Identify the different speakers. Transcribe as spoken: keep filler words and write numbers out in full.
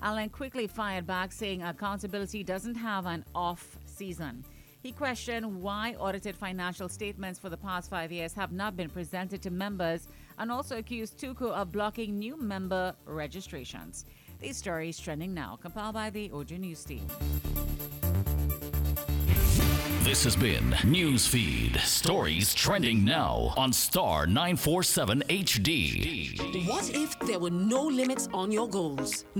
Speaker 1: Allen quickly fired back, saying accountability doesn't have an off season. He questioned why audited financial statements for the past five years have not been presented to members and also accused Tuku of blocking new member registrations. These stories trending now, compiled by the Audio News team.
Speaker 2: This has been Newsfeed. Stories trending now on Star nine forty-seven H D.
Speaker 3: What if there were no limits on your goals?